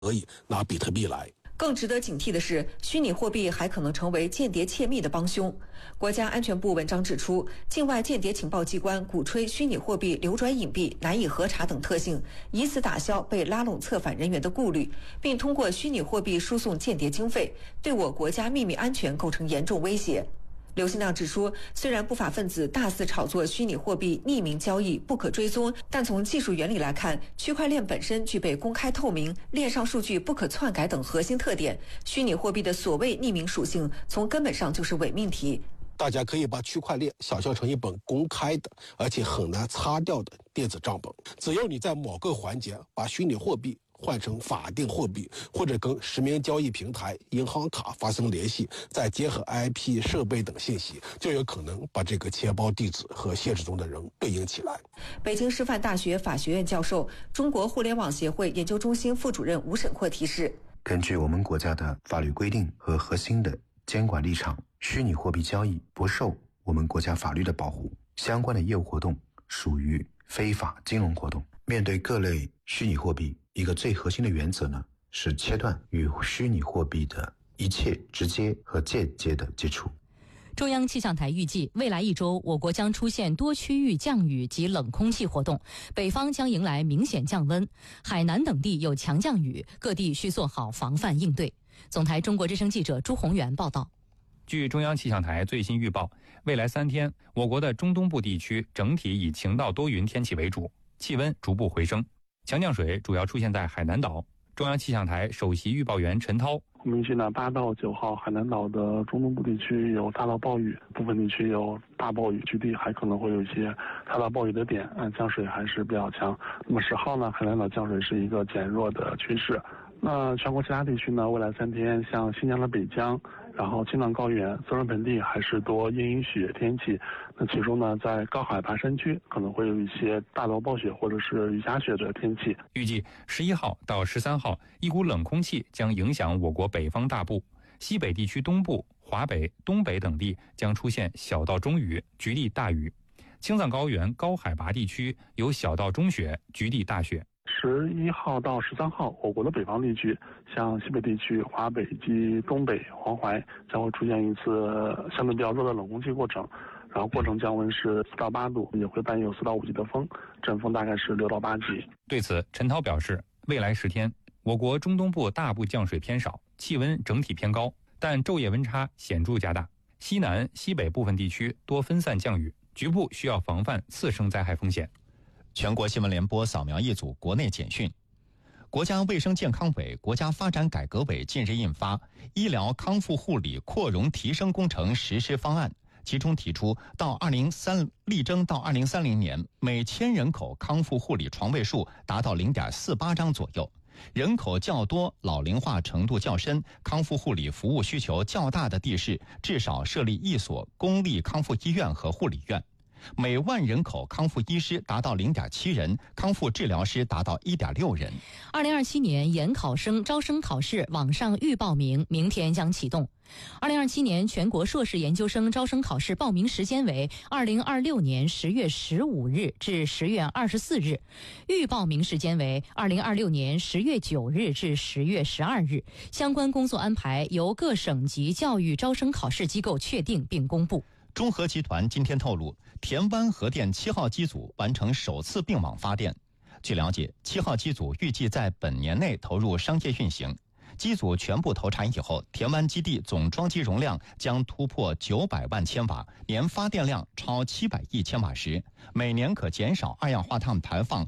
可以拿比特币来。 更值得警惕的是，虚拟货币还可能成为间谍窃密的帮凶。国家安全部文章指出，境外间谍情报机关鼓吹虚拟货币流转隐蔽、难以核查等特性，以此打消被拉拢策反人员的顾虑，并通过虚拟货币输送间谍经费，对我国家秘密安全构成严重威胁。刘新亮指出，虽然不法分子大肆炒作虚拟货币匿名交易不可追踪，但从技术原理来看，区块链本身具备公开透明、链上数据不可篡改等核心特点。虚拟货币的所谓匿名属性，从根本上就是伪命题。 大家可以把区块链想象成一本公开的，而且很难擦掉的电子账本。只要你在某个环节把虚拟货币换成法定货币，或者跟实名交易平台、银行卡发生联系，再结合 IP 设备等信息，就有可能把这个钱包地址和现实中的人对应起来。 北京师范大学法学院教授、中国互联网协会研究中心副主任吴沈阔提示， 根据我们国家的法律规定和核心的监管立场，虚拟货币交易不受我们国家法律的保护，相关的业务活动属于非法金融活动。面对各类虚拟货币，一个最核心的原则呢，是切断与虚拟货币的一切直接和间接的接触。 中央气象台预计，未来一周我国将出现多区域降雨及冷空气活动，北方将迎来明显降温，海南等地有强降雨，各地需做好防范应对。总台中国之声记者朱宏元报道。 据中央气象台最新预报，未来3天，我国的中东部地区整体以晴到多云天气为主，气温逐步回升。强降水主要出现在海南岛。中央气象台首席预报员陈涛， 我们预计呢，8到9号海南岛的中东部地区有大到暴雨，部分地区有大暴雨，局地还可能会有一些大到暴雨的点，降水还是比较强。那么10号呢，海南岛降水是一个减弱的趋势。那全国其他地区呢，未来3天，像新疆的北疆，然后青藏高原、泽伦盆地还是多阴雨雪天气。那其中呢，在高海拔山区可能会有一些大到暴雪或者是雨夹雪的天气。 预计11号到13号，一股冷空气将影响我国北方大部，西北地区东部、华北、东北等地将出现小到中雨，局地大雨。青藏高原高海拔地区有小到中雪，局地大雪。 11号到13号，我国的北方地区，像西北地区、华北及东北、黄淮，将会出现一次相对比较弱的冷空气过程，然后过程降温是4到8度，也会伴有4到5级的风，阵风大概是6到8级。 对此，陈涛表示，未来10天，我国中东部大部降水偏少，气温整体偏高，但昼夜温差显著加大。西南、西北部分地区多分散降雨，局部需要防范次生灾害风险。 全国新闻联播扫描一组国内简讯。国家卫生健康委、国家发展改革委近日印发《医疗康复护理扩容提升工程实施方案》，其中提出，力争到2030年，每1000人口康复护理床位数达到0.48张左右。人口较多、老龄化程度较深、康复护理服务需求较大的地市，至少设立1所公立康复医院和护理院。每万人口康复医师达到0.7人，康复治疗师达到1.6人。 2027年研考生招生考试网上预报名明天将启动。2027年全国硕士研究生招生考试报名时间为2026年10月15日至10月24日，预报名时间为2026年10月9日至10月12日。相关工作安排由各省级教育招生考试机构确定并公布。 中核集团今天透露，田湾核电7号机组完成首次并网发电。据了解，7号机组预计在本年内投入商业运行。机组全部投产以后，田湾基地总装机容量将突破900万千瓦，年发电量超700亿千瓦时，每年可减少二氧化碳排放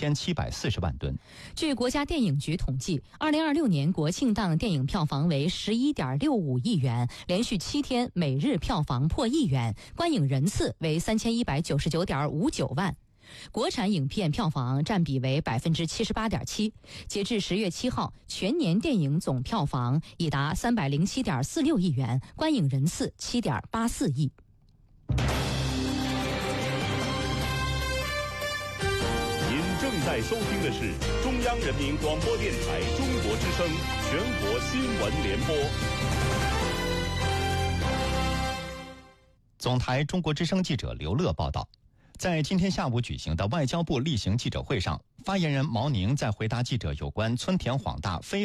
5740万吨。 据国家电影局统计，2026年国庆档电影票房为11.65亿元，连续7天每日票房破1亿元，观影人次为3199.59万。国产影片票房占比为78.7%，截至10月7号，全年电影总票房已达307.46亿元，观影人次7.84亿。 您正在收听的是中央人民广播电台中国之声全国新闻联播。 总台中国之声记者刘乐报道。在今天下午举行的外交部例行记者会上， 发言人毛宁在回答记者有关村田晃大非